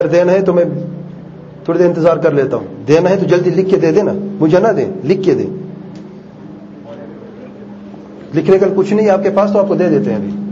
देना है तो मैं थोड़ी देर इंतजार कर लेता हूं, देना है तो जल्दी लिख के दे देना, मुझे ना दे, लिख के दे। लिखने का कुछ नहीं आपके पास तो आपको दे देते हैं अभी।